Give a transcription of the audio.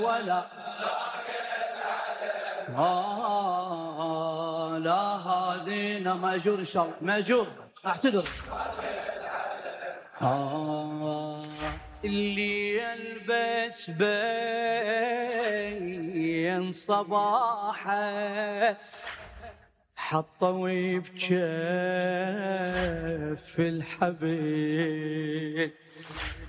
ولا لا هذينا ماجور ان شاء الله ماجور اعتذر اللي يلبس بين صباحه حطوا بكف الحبيب